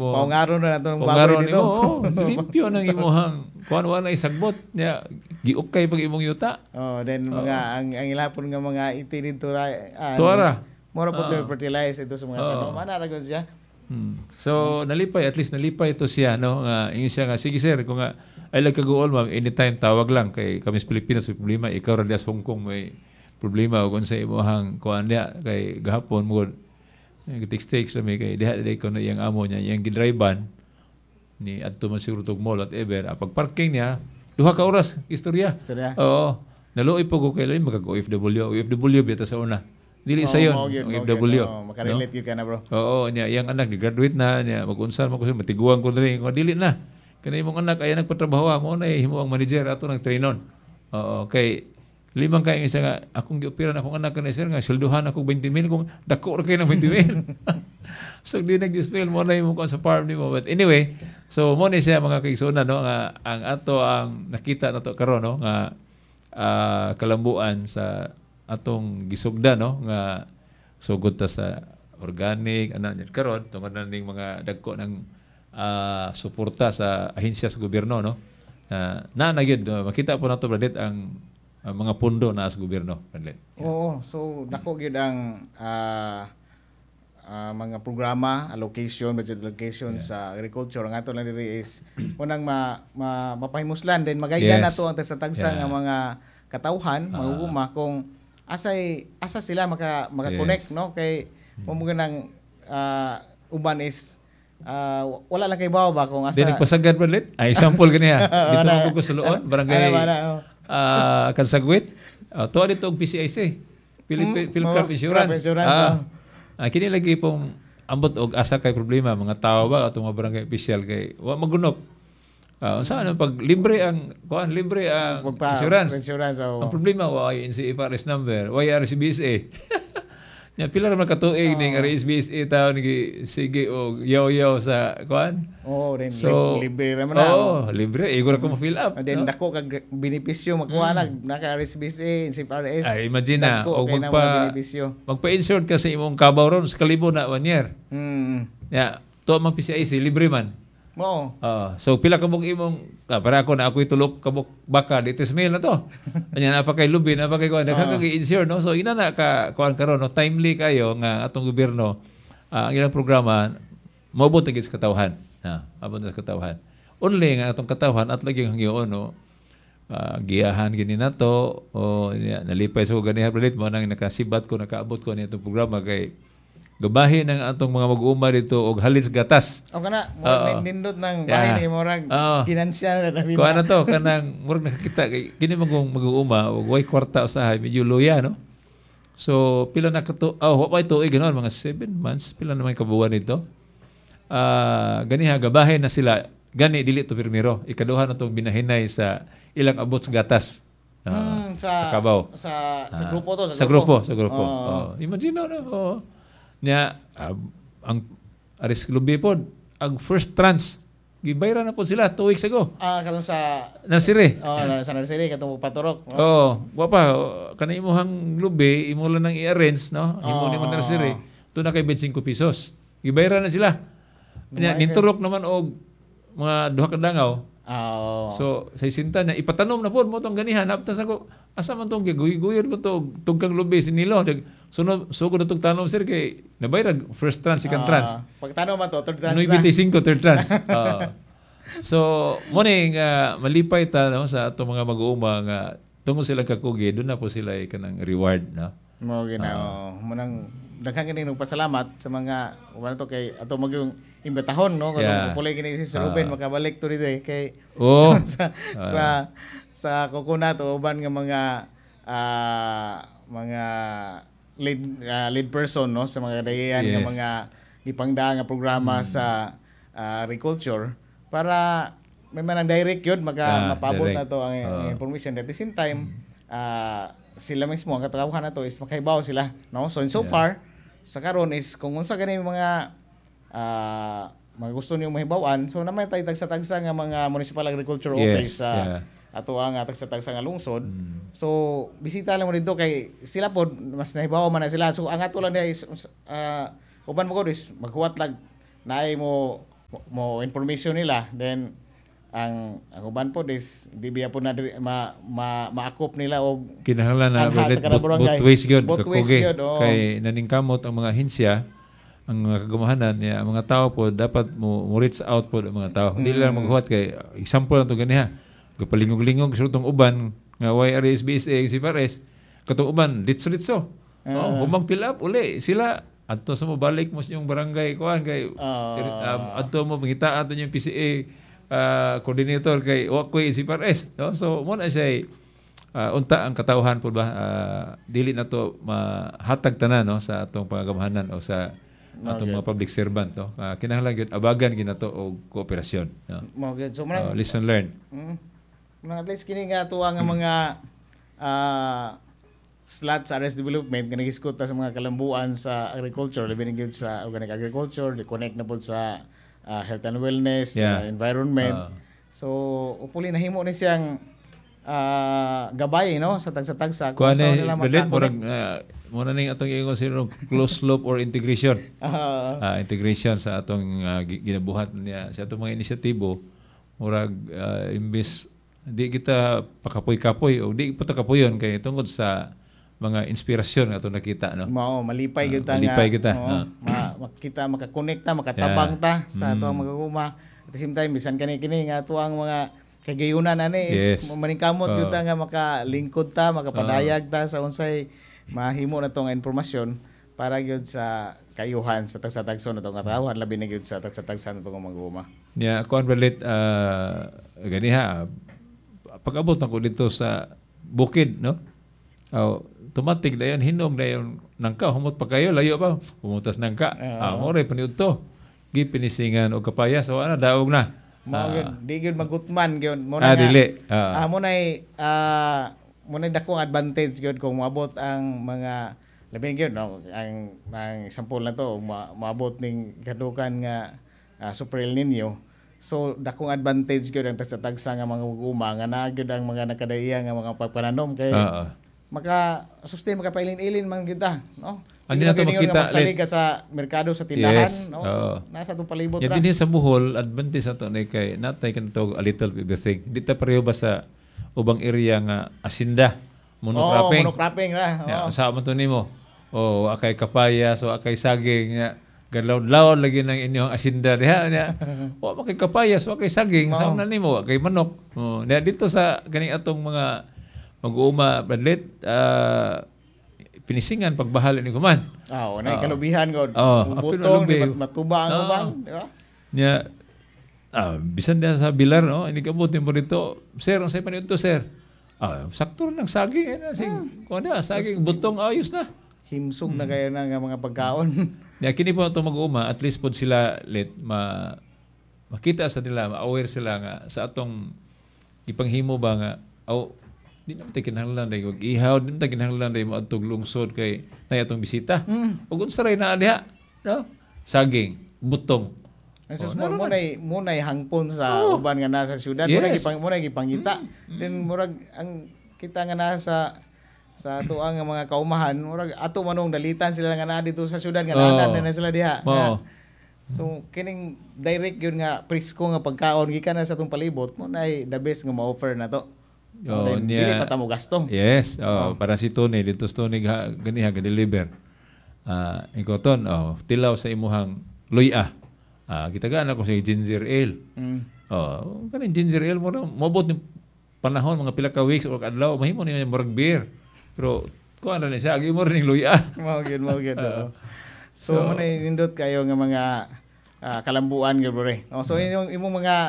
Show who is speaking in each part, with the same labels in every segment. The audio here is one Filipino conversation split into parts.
Speaker 1: imo
Speaker 2: paungaron na nato ng
Speaker 1: pangaron
Speaker 2: baboy dito.
Speaker 1: nimo, limpyo nang imuhang kuan wala isagbot nya giukay pag imong yuta.
Speaker 2: Then mga ang ilapon nga mga iti dito
Speaker 1: Tuara.
Speaker 2: mura po fertilize ito sa mga tanong. Mana ra gud siya.
Speaker 1: So nalipay, at least nalipay ito siya no nga ingon siya nga sige sir kung nga ay lang kaguol ma'am anytime tawag lang kay kami sa Pilipinas may problema ikaw ra sa Hong Kong may problema o kung sa imong kuan niya kay gahapon mo text kami kay diha ko na iyang amo niya iyang gidrivean ni adto man siguro tog mall at ever pag parking niya 2 ka oras istorya. Oo naluoy po ko kay lain magag OFW bita sa una dili sayon OFW
Speaker 2: makarelate you ka na bro.
Speaker 1: Oo niya iyang anak ni graduate na niya mag-unsal mo ko matiguan ko diri ko dili na kanay imong anak ay nagpatrabaho mo na himo ang manager ato nang trainon. Oo kay limang kay isa nga akong giopera na akong anak kanay sir nga sweldohan ako 20,000 kung dako ra kay ng 20,000. So di nag-dispel mo na imong sa farm nimo but anyway so mo ni siya mga kaigsunan no nga ang ato ang nakita nato karon no nga kalambuan sa atong gisugda no nga sugod ta sa organic ana karon tungod na ning mga dagko ng suporta sa ahensya sa gobyerno no na gyud makita po nato Bradet ang mga pundo na sa gobyerno Bradet.
Speaker 2: Oo so dako gyud ang mga programa allocation budget allocation sa agriculture ang ato lang diri is unang mapahimuslan then magaydan nato ang tagsa-tagsa nga mga katawhan maguguma kung asa sila maka-connect no kay mo nang uban is wala lang kay bawo ba kung asa
Speaker 1: dinig pasagad Bradet ay sample gani ha dito mo ko sa Luon barangay Kansagwit tuwa dito og PCIC Philippine Crop Insurance. Kini lagi pong ambot og asa kay problema mga tao ba atong mga barangay official kay wa magunop. Saan pag libre ang insurance. Ang problema wa NCFRS number, wa RCBSA. Nya pila ra man katuig ning RCBSA taon ni sige og yaw sa kuan.
Speaker 2: Then
Speaker 1: so,
Speaker 2: libre ra man na.
Speaker 1: Libre igor ko ma-fill up.
Speaker 2: Then dako kag benepisyo makuha naka RCBSA, NCFRS.
Speaker 1: Ay imagine na og magpa-insure ka sa imong kabaw ron sa kalibo na 1 year. To man PCIC libre man. So pila ka mong imong para ako na ako itulok kabuk baka dito sa mail na to. Anya na pa kay lubi na pa kay kuan insure no. So ina na ka kuan karon no timely kayo nga atong gobyerno ang ilang programa maabot gid sa katawhan. Abot sa katawhan. Only nga atong katawhan at lagi ang hiyon no. Giyahan gini nato o nalipay sa ganiha Bradet mo nang nakasibat ko nakaabot ko ni atong programa kay gabahin ang atong mga mag-uuma dito og halis gatas.
Speaker 2: O kana mo nindot ng bahin ni murag financial na
Speaker 1: ko ano to kanang murag nakakita kay kini mag-uuma og way kwarta usahay medyo loya no. So pila na kato wa pa ito ganoon mga 7 months pila naman kabuan nito. Ganiha gabahin na sila gani dili to pirmiro ikaduha na tong binahinay sa ilang abot sa gatas. Sa Kabaw.
Speaker 2: Sa grupo to
Speaker 1: sa grupo. Imagine no. Nya ang aris lubi pod ang first tranche gibayran na po sila 2 weeks ago.
Speaker 2: Katong sa
Speaker 1: nursery.
Speaker 2: Sa nursery katong paturok.
Speaker 1: Wa pa kana imong lubi imo lang nang i-arrange no. Imo ni nursery. To na kay 25 pesos. Gibayran na sila. Nya ninturok naman og mga 2 ka dangaw. So sa isinta niya ipatanom na pod mo tong ganihan aptas ako asa man tong giguy-guyon mo to tugkang lubi sinilo sugod na tong tanom sir kay nabayran first tranche second tranche
Speaker 2: pagtanom man to third tranche na
Speaker 1: 95 third tranche. So mo ni nga malipay ta no, sa ato mga mag-uuma nga tungod sila kakugi doon na po sila kanang reward no.
Speaker 2: Mo ginao mo nang daghang kini pasalamat sa mga wala to kay ato magyung imbitahon no katong pulay kini si Ruben makabalik to dito kay sa coconut o uban nga mga lead person no sa mga dayan nga mga ipangda nga programa sa agriculture para may manang direct yun mapabot na to ang information at the same time sila mismo ang katawhan na to is makahibaw sila no so far sa karon is kung unsa gani mga gusto niyo mahibawan so naman tay tagsa-tagsa nga mga municipal agriculture office ato ang tagsa-tagsa nga lungsod so bisita lang mo dito kay sila pod mas nahibaw man na sila so ang ato lang is uban mo ko is maghuwat lag naay mo mo information nila, then ang uban po is di biya po na maakop nila og
Speaker 1: kinahanglan na
Speaker 2: anha sa
Speaker 1: Brad,
Speaker 2: kada barangay.
Speaker 1: both ways gyud
Speaker 2: Both ways
Speaker 1: kakuge
Speaker 2: gyud, oo.
Speaker 1: kay naningkamot ang mga ahensya, ang mga kagamahanan niya, ang mga tao po dapat mo reach out po ang mga tao. Hindi lang maghuwat kay example na to ganiha. Kapalingog-lingog sa tong uban nga YRSBSA si Pares katong uban litso-litso. Humang fill up uli sila adto sa mo balik mo sa yung barangay kuan kay adto mo mangita ato yung PCA coordinator kay Wakoy si Pares, no? So mo na siya unta ang katawhan po ba dili na to mahatag tanan, no, sa atong pagagamahanan o sa atong mga public servant, no. Kinahanglan gyud abagan ginato og kooperasyon, no?
Speaker 2: Mo gyud. So
Speaker 1: Lesson learned.
Speaker 2: At least kini nga tuwa nga mga slots sa arrest development nga nagisgot ta sa mga kalambuan sa agriculture, labi na gyud sa organic agriculture, di connect na pod sa health and wellness, environment. So upuli nahimo ni siyang gabay, no, sa tagsa-tagsa
Speaker 1: kung ano nila makakonect. Muna ning atong ingon sino close loop or integration. Integration sa atong ginabuhat niya sa atong mga inisyatibo, murag imbis di kita pakapoy-kapoy o di pa ta kapoyon kay tungod sa mga inspirasyon nga atong nakita, no.
Speaker 2: Malipay gyud ta
Speaker 1: malipay kita.
Speaker 2: Makita makakonekta, makatabang ta sa ato ang magaguma. At the same time bisan kini nga ato ang mga kagayunan ani is maningkamot gyud ta nga makalingkod ta, makapadayag ta sa unsay mahimo na tong impormasyon para gyud sa kayuhan sa tagsa-tagson natong katawhan, labi na gyud sa tagsa-tagsan natong magaguma.
Speaker 1: Yeah, kuan balit ganiha pag-abot ako dito sa bukid, no. Automatic dayon hinom dayon nangka humot pa kayo layo pa humutas nangka ore paniud to gipinisingan og kapayas o ana daog na
Speaker 2: di gyud magutman gyud mo na
Speaker 1: dili
Speaker 2: mo nay dakong advantage gyud kung moabot ang mga labi gyud, no, ang example na to moabot ning kadukan nga Super El Nino. So dakong advantage gyud ang tagsa-tagsa nga mga uguma nga naa gyud ang mga nakadaiya nga mga pagpananom kay maka-sustain, makapailin-ilin man kita, no?
Speaker 1: Hindi na ito makita.
Speaker 2: Magsalig ka sa merkado, sa tindahan, no? So, nasa itong palibot
Speaker 1: ra. Din sa Bohol, advantage na ito kay natay ka ito a little bit everything. Hindi ta pareho ba sa ubang area nga asinda, monocropping.
Speaker 2: Monocropping na.
Speaker 1: Sa man ito nimo. Akay kapayas, akay saging, galaw-law lagi ng inyong asinda diha niya. Akay kapayas, akay saging, sa na nimo, akay manok. Dito sa ganing atong mga mag-uuma badlit pinisingan pagbahal ni guman.
Speaker 2: Nay kalubihan god. Butong matuba ang uban, di ba?
Speaker 1: Nya bisan dia sa bilar, no, ini kabot mo dito. Sir, ang say pa nito, sir. Sakto ng saging saging butong ayos na.
Speaker 2: Himsog na kayo na nga mga pagkaon.
Speaker 1: Nya kini po to mag-uuma, at least pod sila makita sa nila, ma-aware sila nga sa atong ipanghimo ba nga di naman tayo kinahanglan dahil ihaw, di naman tayo kinahanglan dahil maadtog lungsod kay na atong bisita. Ug unsa ray naa diha, no? Saging, butong.
Speaker 2: Munay hangpon sa uban nga nasa syudad, munay gipangita. Then murag ang kita nga nasa sa tuang nga mga kaumahan, murag ato manong dalitan sila nga naa dito sa syudad nga naanan na sila diha. So kining direct yun nga presko nga pagkaon gikan na sa atong palibot, munay the best nga ma-offer na to. Dili pa ta mo gasto.
Speaker 1: Yes, para si Tony dito sa Tony ganiha ga-deliver. Ikoton, tilaw sa imuhang luya. Gitagaan ako sa ginger ale. Kaning ginger ale mo mabot ni panahon mga pila ka weeks or adlaw mahimo ni murag beer. Pero kuan na siya agi mo ring luya.
Speaker 2: Mao gyud. So mo na nindot kayo nga mga kalambuan gyud bro. So imong mga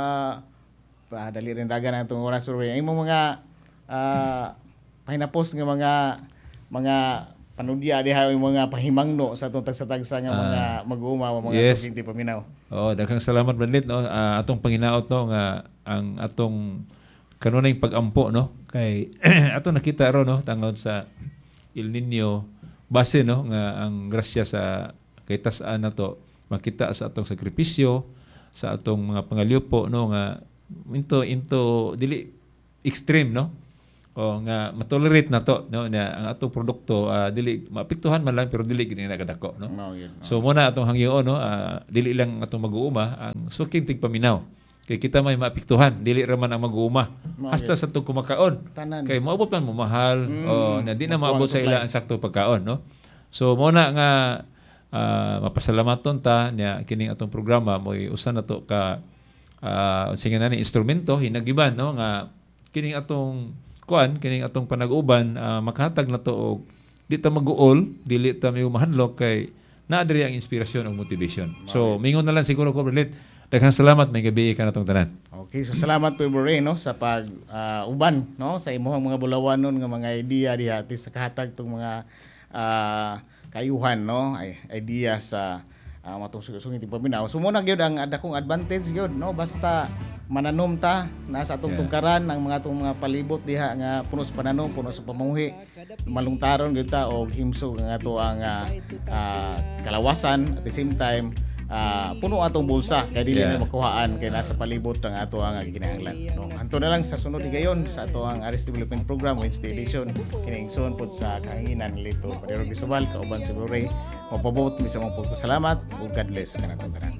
Speaker 2: dali rin dagan ang itong oras bro. Imong mga pahinapos nga mga panudya diha yung mga pahimangno sa atong tagsa-tagsa nga mga mag-uuma o mga sukinti paminaw.
Speaker 1: Daghang salamat Brandit, no, atong panginaot, no, nga ang atong kanunay pag-ampo, no, kay atong nakita ro, no, tungod sa El Nino base, no, nga ang grasya sa kay tas-an nato makita sa atong sakripisyo, sa atong mga pangalyupo, no, nga into dili extreme, no, nga matolerate na to no nya ang atong produkto dili maapektuhan man lang pero dili gid nakadako no. So muna atong hangyoon no dili lang atong mag-uuma ang suking tigpaminaw kay kita may maapektuhan dili ra man ang mag-uuma hasta sa atong kumakaon kay moabot man mo mahal na di na maabot sa ila ang sakto pagkaon no. So muna nga mapasalamaton ta nya kining atong programa moy usa na to ka sige na ni instrumento hinagiban no nga kining atong kining atong panag-uban makahatag na to og di ta mag-uol dili ta may mahadlok kay naa diri ang inspirasyon ug motivation. So mingon na lang siguro ko Berlit daghang salamat may gabi ka natong tanan.
Speaker 2: Okay, so salamat po Bore no sa pag uban no sa imong mga bulawanon nga mga idea diha sa kahatag tong mga kayuhan no idea sa matong sugid paminaw. So muna gyud ang adakong advantage gyud no basta mananom ta na sa atong tungkaran ang mga atong mga palibot diha nga puno sa pananom, puno sa pamuhi. Malungtaron gyud ta og himsog nga ato ang kalawasan at the same time puno atong bulsa kay dili na makuhaan kay nasa palibot ang ato ang ginahanglan. No, anto na lang sa sunod higayon sa ato ang Aris Development Program Wednesday edition kining igsoon pod sa kahanginan nilito Padre Gisubal kauban si Bore. Mapabot mi sa mga pagpasalamat ug God bless kanatong tanan.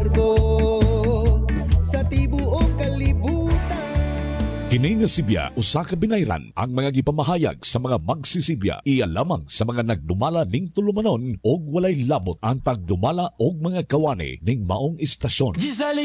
Speaker 2: Sa tibuok kalibutan.
Speaker 3: Kini nga Sibya usa ka binayran ang mga gipamahayag sa mga magsisibya iya lamang sa mga nagdumala ning tulumanon og walay labot ang tagdumala og mga kawani ning maong istasyon.